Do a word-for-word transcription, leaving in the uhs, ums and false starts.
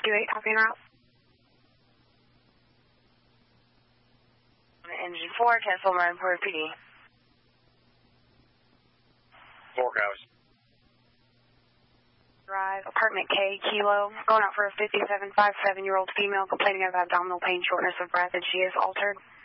Rescue eight, copy and route. Engine four, cancel my report P D. Four cows. Drive, apartment K, Kilo, going out for a fifty-seven, fifty-seven year old female complaining of abdominal pain, shortness of breath, and she is altered.